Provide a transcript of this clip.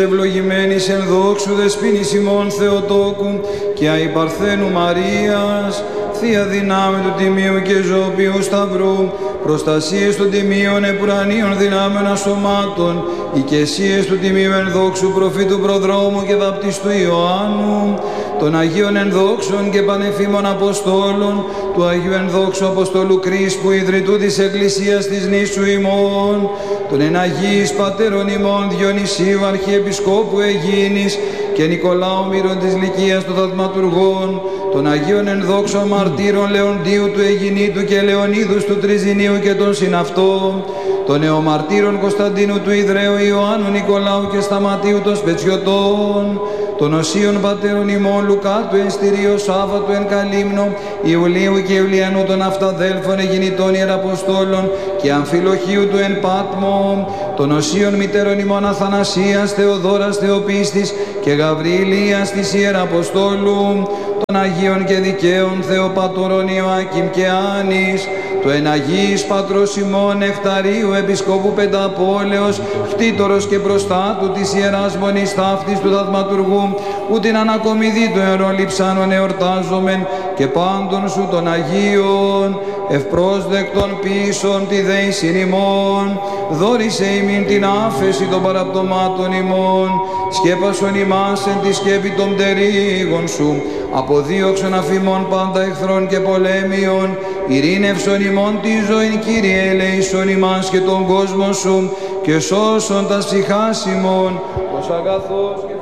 Ευλογημένης εν δόξου δεσποίνης ημών Θεοτόκου και αϊ Παρθένου Μαρίας, Θεία δυνάμει του Τιμίου και Ζωοποιού Σταυρού, προστασίες των Τιμίων επουρανίων δυνάμεων ασωμάτων, οικεσίες του Τιμίου ενδόξου προφήτου προδρόμου και βαπτιστού Ιωάννου, των Αγίων ενδόξων και πανεφήμων Αποστόλων, του Αγίου ενδόξου Αποστόλου Κρίσπου, ιδρυτού της Εκκλησίας της νήσου ημών, των εναγίης πατέρων ημών Διονυσίου Αρχιεπισκόπου Αιγίνης και Νικολάου Μύρων της Λυκίας των Θαυματουργών, των Αγίων ενδόξων μαρτύρων Λεοντίου του Αιγινήτου και Λεωνίδους του Τριζηνίου και των συναυτών, των νεομαρτύρων Κωνσταντίνου του Ιδραίου, Ιωάννου Νικολάου και Σταματίου των Σπετσιωτών, των Οσίων πατέρων ημών Λουκά του Ενστηρίου, Σάββατου εν Καλύμνο, Ιουλίου και Ιουλιανού των αυταδέλφων Αιγινητών Ιεραποστόλων και Αμφιλοχίου του εν Πάτμο, των Οσίων μητέρων ημών Αθανασίας, Θεοδόρας, Θεοπίστης και Γαβριλίας της Ιεραποστόλου, των Αγίων και Δικαίων Θεοπατώρων Ιωάκιμ και Άνης, του εναγίης Πατρός ημών Νεκταρίου Επισκόπου Πενταπόλεως, χτίτορος και προστάτου της Ιεράς Μονής Ταύτης του Θαυματουργού, που την ανακομιδή του αιωρών λειψάνων εορτάζομεν και πάντων σου των Αγίων, ευπρόσδεκτον πίσων τη δέησιν ημών, δόρισε ημίν την άφεση των παραπτωμάτων ημών, σκέπασον ημάς εν τη σκέπη των πτερίγων σου, αποδίωξον αφημών πάντα εχθρών και πολέμιων, ειρήνευσον ημών τη ζωήν, Κύριε, ελέησον ημάς και τον κόσμο σου και σώσον τα ψυχάς ημών, ως αγαθός και